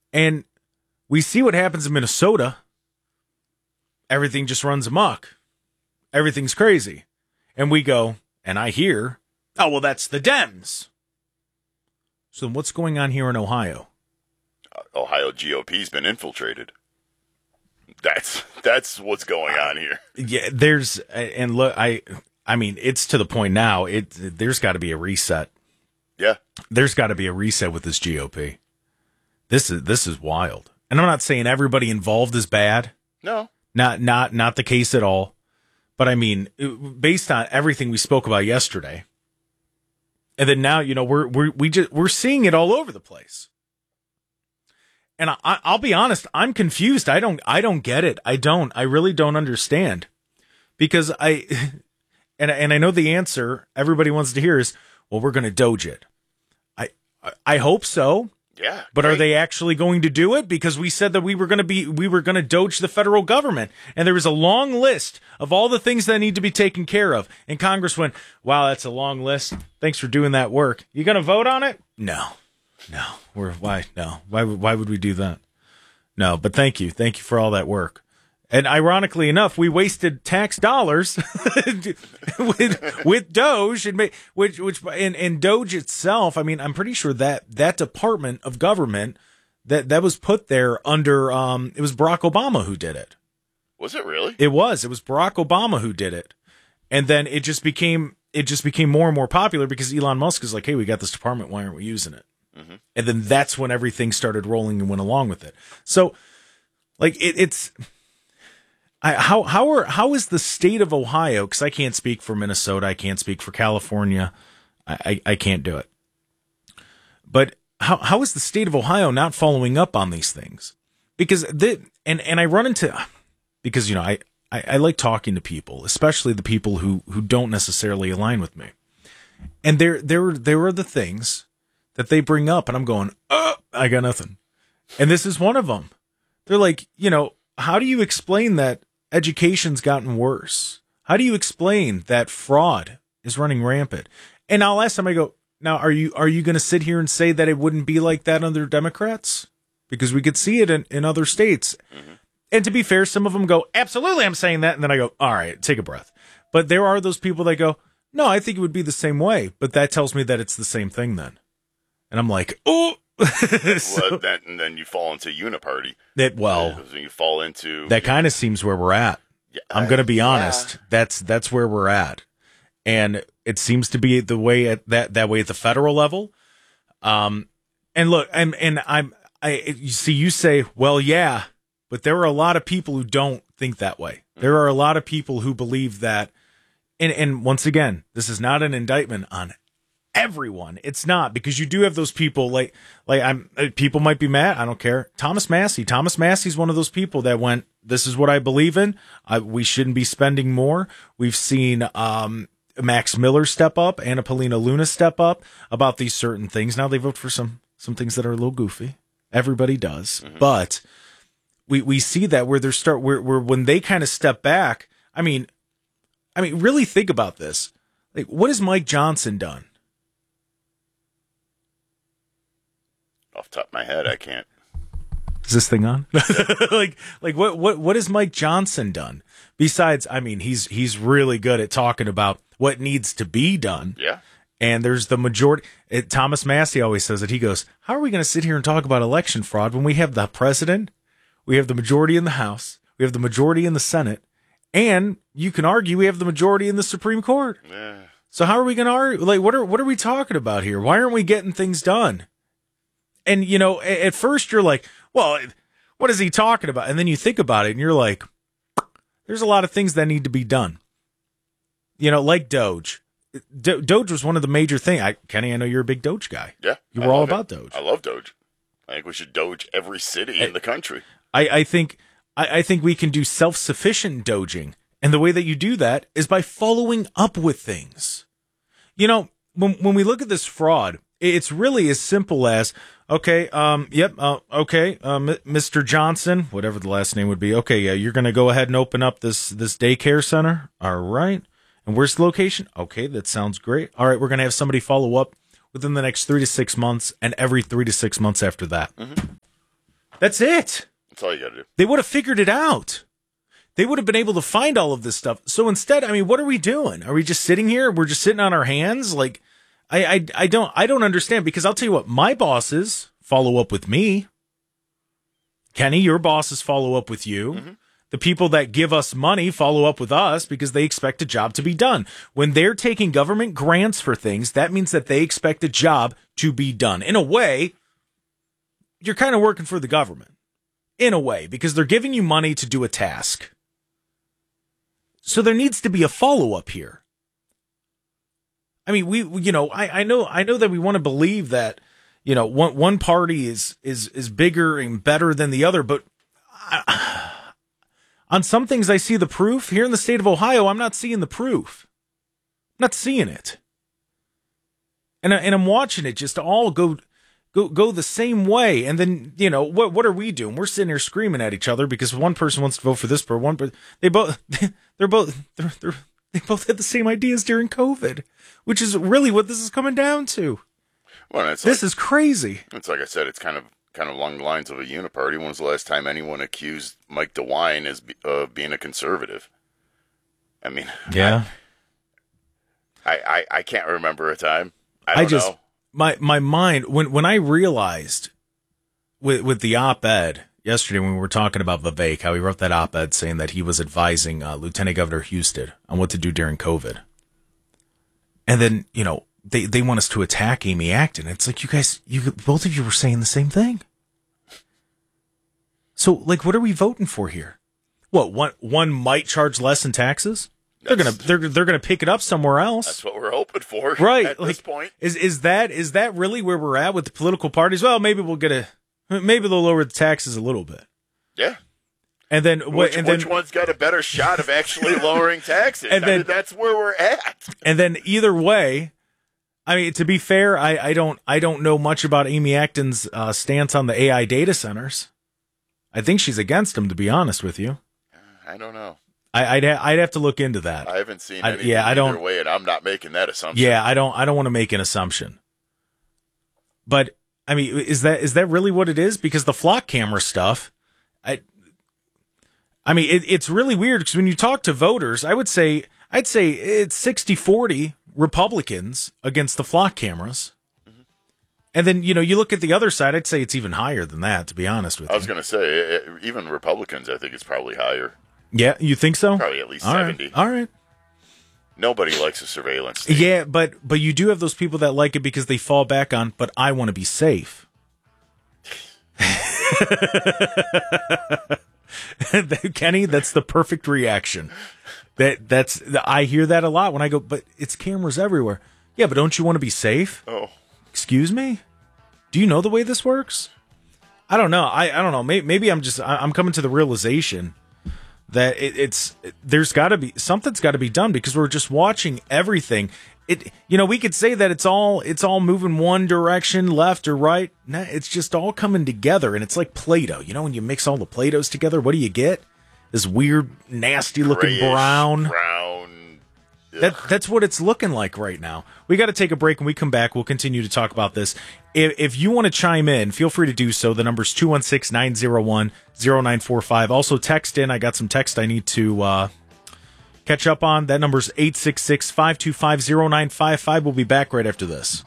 And we see what happens in Minnesota. Everything just runs amok. Everything's crazy. And we go, and I hear, oh, well, that's the Dems. So what's going on here in Ohio? Ohio GOP's been infiltrated. That's what's going on here. Yeah, and look, I mean, it's to the point now. There's got to be a reset. Yeah, there's got to be a reset with this GOP. This is wild, and I'm not saying everybody involved is bad. No, not the case at all. But I mean, based on everything we spoke about yesterday, and then now, we're seeing it all over the place. And I'll be honest, I'm confused. I don't get it. I really don't understand, because and I know the answer everybody wants to hear is, well, we're going to Doge it. I hope so. Yeah. But great. Are they actually going to do it? Because we said that we were going to Doge the federal government, and there was a long list of all the things that need to be taken care of. And Congress went, wow, that's a long list. Thanks for doing that work. You going to vote on it? No. Why? No. Why would we do that? No, but thank you. Thank you for all that work. And ironically enough, we wasted tax dollars with Doge, and Doge itself. I mean, I'm pretty sure that department of government that was put there under it was Barack Obama who did it. Was it really? It was Barack Obama who did it, and then it just became more and more popular because Elon Musk is like, hey, we got this department, why aren't we using it? Mm-hmm. And then that's when everything started rolling and went along with it. So, like it's. How is the state of Ohio? Because I can't speak for Minnesota, I can't speak for California, I can't do it. But how is the state of Ohio not following up on these things? Because I run into, because I like talking to people, especially the people who don't necessarily align with me, and there are the things that they bring up, and I'm going, I got nothing, and this is one of them. They're like, how do you explain that education's gotten worse? How do you explain that fraud is running rampant? And I'll ask them, I go, now, are you going to sit here and say that it wouldn't be like that under Democrats? Because we could see it in other states. Mm-hmm. And to be fair, some of them go, absolutely, I'm saying that. And then I go, all right, take a breath. But there are those people that go, no, I think it would be the same way. But that tells me that it's the same thing then. And I'm like, oh. And then you fall into uniparty. You fall into that kind of seems where we're at. Yeah, I'm going to be honest. That's where we're at, and it seems to be the way at that way at the federal level. And look, you say, well, yeah, but there are a lot of people who don't think that way. Mm-hmm. There are a lot of people who believe that, and once again, this is not an indictment on everyone. It's not, because you do have those people like people might be mad. I don't care. Thomas Massey's one of those people that went, this is what I believe in. We shouldn't be spending more. We've seen Max Miller step up, Anna Paulina Luna step up about these certain things. Now they vote for some things that are a little goofy. Everybody does. Mm-hmm. But we see that where when they kind of step back. I mean, really think about this. Like, what has Mike Johnson done? Off the top of my head, I can't. Is this thing on? like what has Mike Johnson done? Besides, he's really good at talking about what needs to be done. Yeah. And there's the majority. Thomas Massey always says it. He goes, how are we going to sit here and talk about election fraud when we have the president, we have the majority in the House, we have the majority in the Senate, and you can argue we have the majority in the Supreme Court. Yeah. So how are we going to argue? Like, what are we talking about here? Why aren't we getting things done? And, at first you're like, well, what is he talking about? And then you think about it and you're like, there's a lot of things that need to be done. Like Doge. Doge was one of the major things. Kenny, I know you're a big Doge guy. Yeah. You were all about Doge. I love Doge. I think we should Doge every city in the country. I think we can do self-sufficient Doging. And the way that you do that is by following up with things. When we look at this fraud, it's really as simple as, okay, Mr. Johnson, whatever the last name would be. Okay, yeah, you're going to go ahead and open up this daycare center. All right. And where's the location? Okay, that sounds great. All right, we're going to have somebody follow up within the next 3 to 6 months and every 3 to 6 months after that. Mm-hmm. That's it. That's all you got to do. They would have figured it out. They would have been able to find all of this stuff. So instead, I mean, what are we doing? Are we just sitting here? We're just sitting on our hands? Like, I don't understand, because I'll tell you what, my bosses follow up with me. Kenny, your bosses follow up with you. Mm-hmm. The people that give us money follow up with us because they expect a job to be done. When they're taking government grants for things, that means that they expect a job to be done. In a way, you're kind of working for the government. In a way, because they're giving you money to do a task. So there needs to be a follow-up here. I mean, I know that we want to believe that, one party is bigger and better than the other, but on some things I see the proof. Here in the state of Ohio, I'm not seeing the proof. I'm not seeing it. And I'm watching it just all go the same way. And then, what are we doing? We're sitting here screaming at each other because one person wants to vote for this, but they both had the same ideas during COVID, which is really what this is coming down to. Well, this is crazy. It's like I said, it's kind of along the lines of a uniparty. When was the last time anyone accused Mike DeWine of being a conservative? I mean, yeah, I can't remember a time. I don't know. My mind, when I realized with the op-ed yesterday when we were talking about Vivek, how he wrote that op-ed saying that he was advising Lieutenant Governor Husted on what to do during COVID. And then, they want us to attack Amy Acton. It's like, both of you were saying the same thing. So, like, what are we voting for here? What, one might charge less in taxes? They're gonna pick it up somewhere else. That's what we're hoping for, right? At this point, is that really where we're at with the political parties? Well, maybe maybe they'll lower the taxes a little bit. Yeah. And then which one's got a better shot of actually lowering taxes? And that's where we're at. And then either way, I mean, to be fair, I don't know much about Amy Acton's stance on the AI data centers. I think she's against them, to be honest with you. I don't know. I'd have to look into that. I haven't seen anything either way, and I'm not making that assumption. Yeah, I don't want to make an assumption. But I mean, is that really what it is? Because the flock camera stuff, I mean, it's really weird because when you talk to voters, I'd say it's 60-40 Republicans against the flock cameras. Mm-hmm. And then, you look at the other side, I'd say it's even higher than that, to be honest with you. I was going to say, even Republicans, I think it's probably higher. Yeah, you think so? Probably at least 70. All right. Nobody likes a surveillance state. Yeah, but you do have those people that like it because they fall back on, but I want to be safe. Kenny, that's the perfect reaction. I hear that a lot when I go, but it's cameras everywhere. Yeah, but don't you want to be safe? Oh. Excuse me? Do you know the way this works? I don't know. I don't know. Maybe I'm coming to the realization that there's got to be something's got to be done because we're just watching everything. We could say that it's all moving one direction, left or right. Nah, it's just all coming together, and it's like Play-Doh. When you mix all the Play-Dohs together, what do you get? This weird, nasty looking brown. That's what it's looking like right now. We got to take a break. When we come back, we'll continue to talk about this. If you want to chime in, feel free to do so. The number's 216-901-0945. Also, text in. I got some text I need to catch up on. That number's 866-525-0955. We'll be back right after this.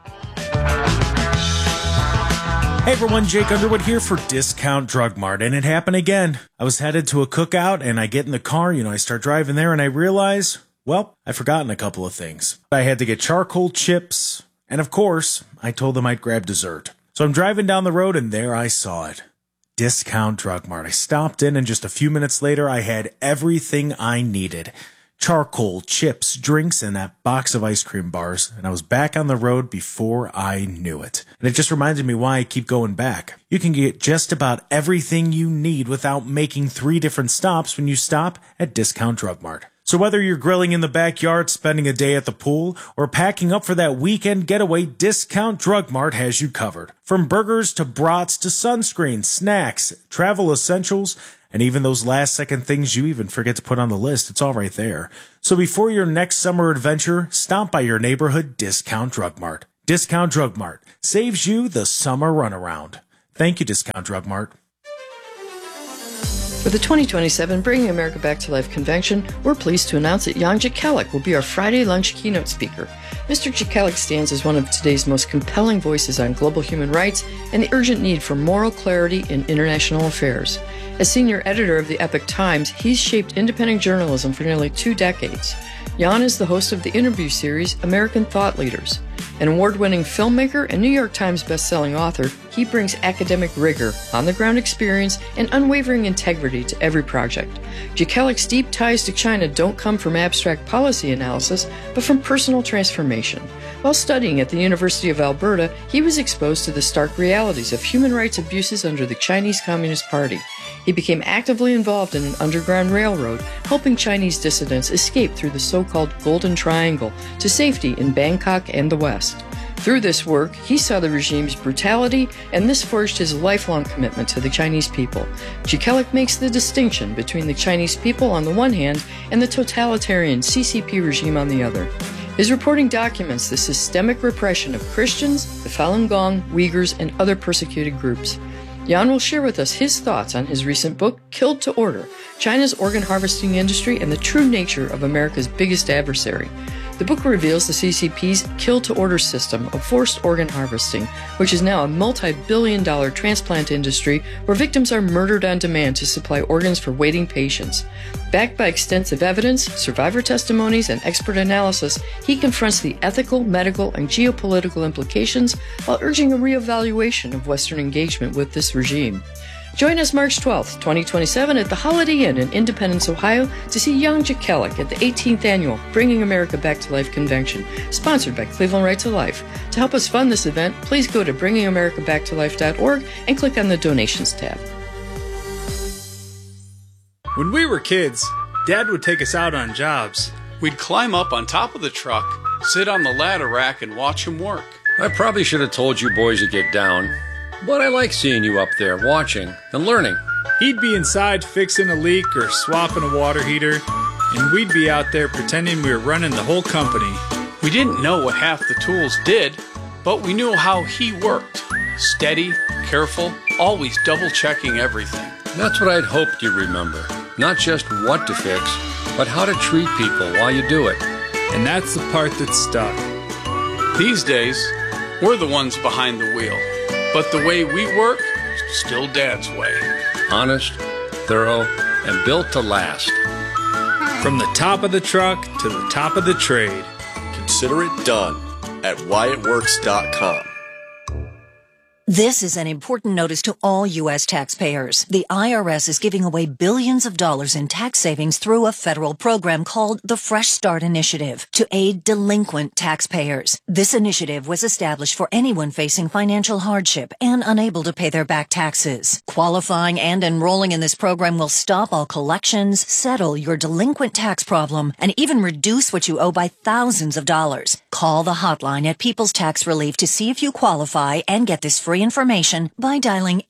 Hey everyone, Jake Underwood here for Discount Drug Mart, and it happened again. I was headed to a cookout, and I get in the car, I start driving there, and I realize, well, I've forgotten a couple of things. I had to get charcoal chips, and of course, I told them I'd grab dessert. So I'm driving down the road, and there I saw it. Discount Drug Mart. I stopped in, and just a few minutes later, I had everything I needed. Charcoal, chips, drinks, and that box of ice cream bars, and I was back on the road before I knew it. And it just reminded me why I keep going back. You can get just about everything you need without making 3 different stops when you stop at Discount Drug Mart. So whether you're grilling in the backyard, spending a day at the pool, or packing up for that weekend getaway, Discount Drug Mart has you covered. From burgers to brats to sunscreen, snacks, travel essentials, and even those last-second things you even forget to put on the list, it's all right there. So before your next summer adventure, stop by your neighborhood Discount Drug Mart. Discount Drug Mart saves you the summer runaround. Thank you, Discount Drug Mart. For the 2027 Bringing America Back to Life convention, we're pleased to announce that Jan Jekielek will be our Friday lunch keynote speaker. Mr. Jekielek stands as one of today's most compelling voices on global human rights and the urgent need for moral clarity in international affairs. As senior editor of the Epoch Times, he's shaped independent journalism for nearly 2 decades. Jan is the host of the interview series American Thought Leaders. An award-winning filmmaker and New York Times best-selling author, he brings academic rigor, on-the-ground experience, and unwavering integrity to every project. Jekielek's deep ties to China don't come from abstract policy analysis, but from personal transformation. While studying at the University of Alberta, he was exposed to the stark realities of human rights abuses under the Chinese Communist Party. He became actively involved in an underground railroad, helping Chinese dissidents escape through the so-called Golden Triangle to safety in Bangkok and the West. Through this work, he saw the regime's brutality, and this forged his lifelong commitment to the Chinese people. Jekielek makes the distinction between the Chinese people on the one hand and the totalitarian CCP regime on the other. His reporting documents the systemic repression of Christians, the Falun Gong, Uyghurs, and other persecuted groups. Jan will share with us his thoughts on his recent book, Killed to Order, China's Organ Harvesting Industry and the True Nature of America's Biggest Adversary. The book reveals the CCP's kill-to-order system of forced organ harvesting, which is now a multi-billion-dollar transplant industry where victims are murdered on demand to supply organs for waiting patients. Backed by extensive evidence, survivor testimonies, and expert analysis, he confronts the ethical, medical, and geopolitical implications while urging a reevaluation of Western engagement with this regime. Join us March 12th, 2027 at the Holiday Inn in Independence, Ohio to see Jan Jekielek at the 18th Annual Bringing America Back to Life Convention, sponsored by Cleveland Right to Life. To help us fund this event, please go to bringingamericabacktolife.org and click on the Donations tab. When we were kids, Dad would take us out on jobs. We'd climb up on top of the truck, sit on the ladder rack, and watch him work. I probably should have told you boys to get down, but I like seeing you up there watching and learning. He'd be inside fixing a leak or swapping a water heater, and we'd be out there pretending we were running the whole company. We didn't know what half the tools did, but we knew how he worked. Steady, careful, always double-checking everything. That's what I'd hoped you'd remember. Not just what to fix, but how to treat people while you do it. And that's the part that stuck. These days, we're the ones behind the wheel. But the way we work, still Dad's way. Honest, thorough, and built to last. From the top of the truck to the top of the trade. Consider it done at whyitworks.com. This is an important notice to all U.S. taxpayers. The IRS is giving away billions of dollars in tax savings through a federal program called the Fresh Start Initiative to aid delinquent taxpayers. This initiative was established for anyone facing financial hardship and unable to pay their back taxes. Qualifying and enrolling in this program will stop all collections, settle your delinquent tax problem, and even reduce what you owe by thousands of dollars. Call the hotline at People's Tax Relief to see if you qualify and get this free information by dialing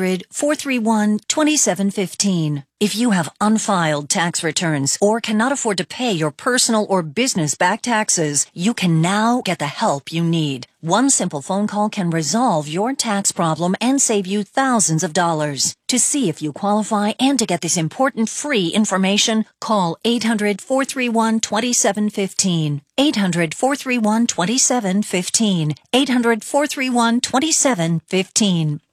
800-431-2715. If you have unfiled tax returns or cannot afford to pay your personal or business back taxes, you can now get the help you need. One simple phone call can resolve your tax problem and save you thousands of dollars. To see if you qualify and to get this important free information, call 800-431-2715. 800-431-2715. 800-431-2715.